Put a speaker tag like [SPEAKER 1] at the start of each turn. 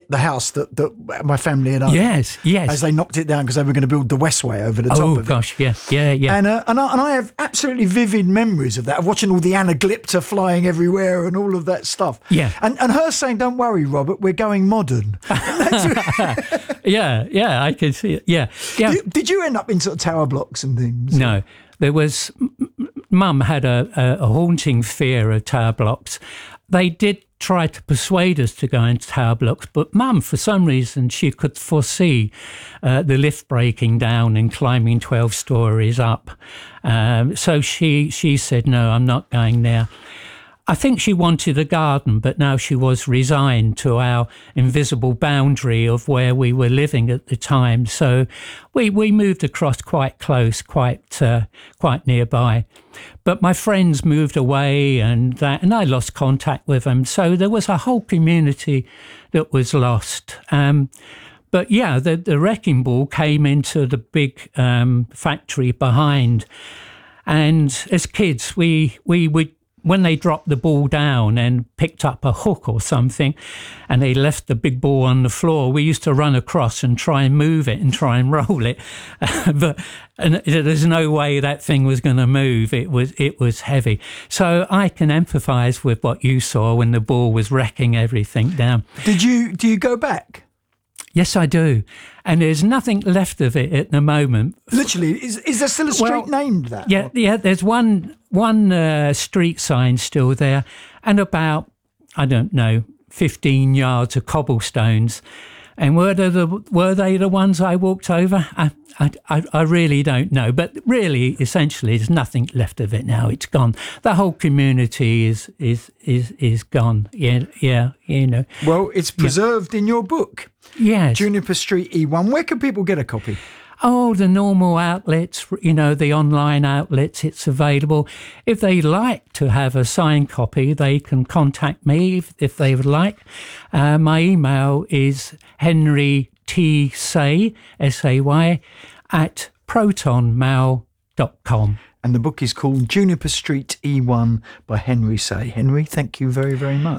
[SPEAKER 1] the house that my family had owned.
[SPEAKER 2] Yes.
[SPEAKER 1] As they knocked it down because they were going to build the Westway over the top of it.
[SPEAKER 2] Oh gosh, yeah.
[SPEAKER 1] And I have absolutely vivid memories of that, of watching all the anaglypta flying everywhere and all of that stuff.
[SPEAKER 2] Yeah.
[SPEAKER 1] And her saying, "Don't worry, Robert, we're going modern."
[SPEAKER 2] Yeah, I can see it. Yeah.
[SPEAKER 1] Did you end up in sort of tower blocks and things?
[SPEAKER 2] No, there was. Mum had a haunting fear of tower blocks. They did try to persuade us to go into tower blocks, but Mum, for some reason, she could foresee the lift breaking down and climbing 12 stories up. So she said, "No, I'm not going there." I think she wanted a garden, but now she was resigned to our invisible boundary of where we were living at the time. So we moved across quite close, quite nearby. But my friends moved away and I lost contact with them. So there was a whole community that was lost. But yeah, the wrecking ball came into the big factory behind. And as kids, we would, when they dropped the ball down and picked up a hook or something and they left the big ball on the floor, we used to run across and try and move it and try and roll it. But there's no way that thing was going to move. It was heavy. So I can empathise with what you saw when the ball was wrecking everything down.
[SPEAKER 1] Do you go back?
[SPEAKER 2] Yes, I do. And there's nothing left of it at the moment.
[SPEAKER 1] Literally, is there still a street named that?
[SPEAKER 2] Yeah. There's one street sign still there, and about 15 yards of cobblestones. And were they the ones I walked over? I really don't know. But really, essentially, there's nothing left of it now. It's gone. The whole community is gone. Yeah.
[SPEAKER 1] Well, it's preserved in your book.
[SPEAKER 2] Yes.
[SPEAKER 1] Juniper Street E1. Where can people get a copy?
[SPEAKER 2] Oh, the normal outlets, the online outlets, it's available. If they like to have a signed copy, they can contact me if they would like. My email is henrytsay, S-A-Y, at protonmail.com.
[SPEAKER 1] And the book is called Juniper Street E1 by Henry Say. Henry, thank you very, very much.